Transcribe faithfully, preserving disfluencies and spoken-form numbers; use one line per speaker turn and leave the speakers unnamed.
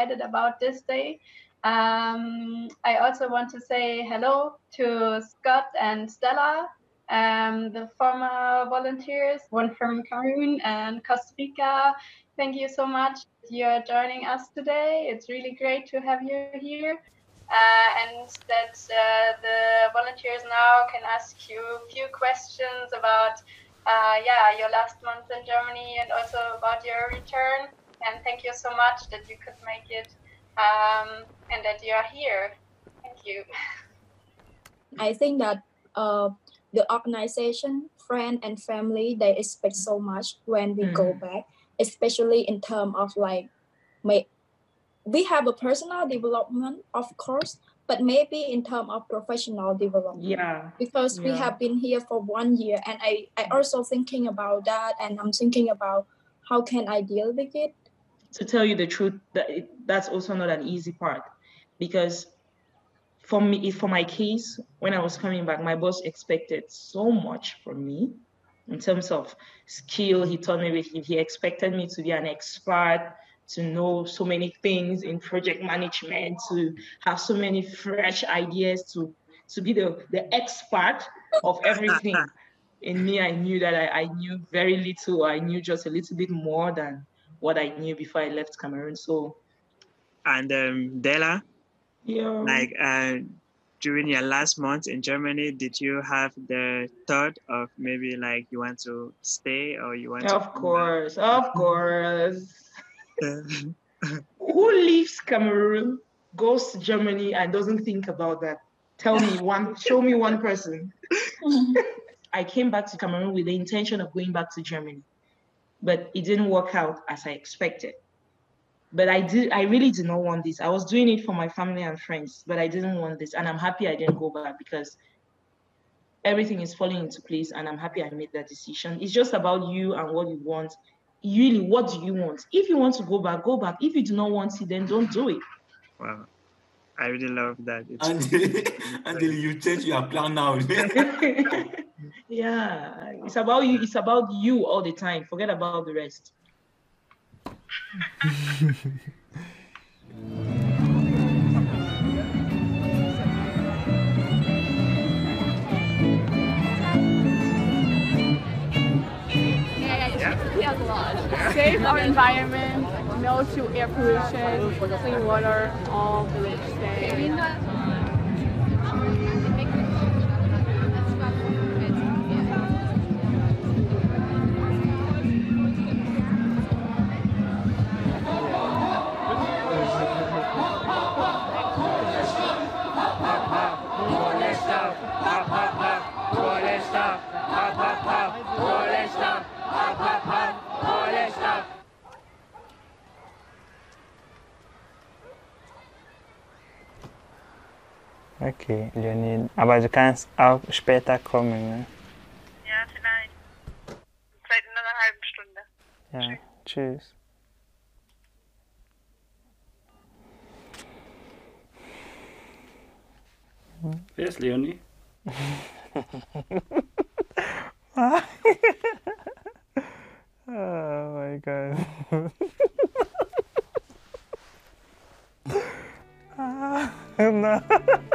excited about this day. Um, I also want to say hello to Scott and Stella, um, the former volunteers, one from Cameroon and Costa Rica. Thank you so much that you're joining us today. It's really great to have you here. Uh, and that uh, the volunteers now can ask you a few questions about uh, yeah, your last month in Germany and also about your return. And thank you so much that you could make it um, and that you are here. Thank you.
I think that uh, the organization, friend and family, they expect so much when we mm. go back, especially in terms of like, may, we have a personal development, of course, but maybe in terms of professional development.
Yeah.
Because yeah. we have been here for one year, and I, I also thinking about that, and I'm thinking about how can I deal with it.
To tell you the truth, that it, that's also not an easy part, because for me, for my case, when I was coming back, my boss expected so much from me in terms of skill. He told me he, he expected me to be an expert, to know so many things in project management, to have so many fresh ideas, to, to be the, the expert of everything. In me, I knew that I, I knew very little. I knew just a little bit more than what I knew before I left Cameroon. So,
and um, Della,
yeah,
like uh, during your last month in Germany, did you have the thought of maybe like you want to stay or you want
of
to?
Course, of course, of course. Who leaves Cameroon, goes to Germany, and doesn't think about that? Tell me one, show me one person. I came back to Cameroon with the intention of going back to Germany, but it didn't work out as I expected. But I did, I really did not want this. I was doing it for my family and friends, but I didn't want this. And I'm happy I didn't go back because everything is falling into place, and I'm happy I made that decision. It's just about you and what you want. Really, what do you want? If you want to go back, go back. If you do not want it, then don't do it.
Wow. I really love that.
Until you change your plan now.
Yeah, it's about you. It's about you all the time. Forget about the rest.
Save our environment, no to air pollution, clean water, all village stay.
Okay, Leonie, aber du kannst auch später kommen, ne?
Ja, vielleicht. Vielleicht in einer halben Stunde.
Ja, tschüss.
Wer ist Leonie?
Oh my God. Ah, no.